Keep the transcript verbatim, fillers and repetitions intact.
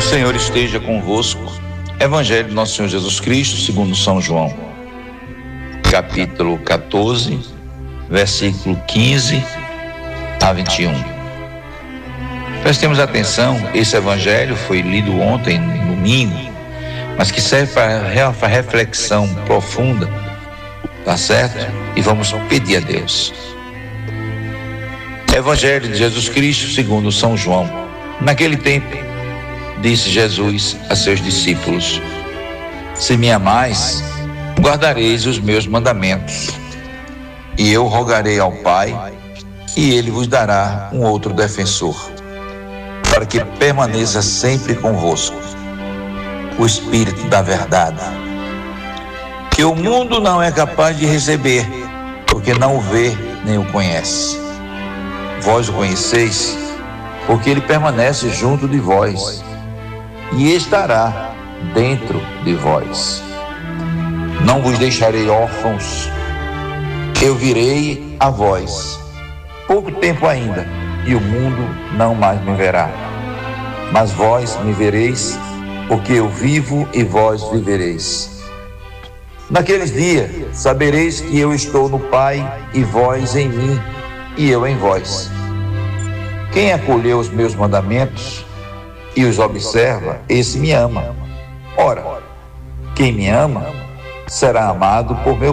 Senhor esteja convosco. Evangelho do nosso Senhor Jesus Cristo, segundo São João, capítulo quatorze, versículo quinze a vinte e um. Prestemos atenção, esse evangelho foi lido ontem, no domingo, mas que serve para reflexão profunda, tá certo? E vamos pedir a Deus. Evangelho de Jesus Cristo, segundo São João. Naquele tempo, disse Jesus a seus discípulos: se me amais, guardareis os meus mandamentos. E eu rogarei ao Pai, e ele vos dará um outro defensor, para que permaneça sempre convosco, o Espírito da verdade, que o mundo não é capaz de receber, porque não o vê nem o conhece. Vós o conheceis, porque ele permanece junto de vós e estará dentro de vós. Não vos deixarei órfãos, eu virei a vós. Pouco tempo ainda, e o mundo não mais me verá. Mas vós me vereis, porque eu vivo e vós vivereis. Naqueles dias, sabereis que eu estou no Pai, e vós em mim, e eu em vós. Quem acolheu os meus mandamentos e os observa, esse me ama. Ora, quem me ama será amado por meu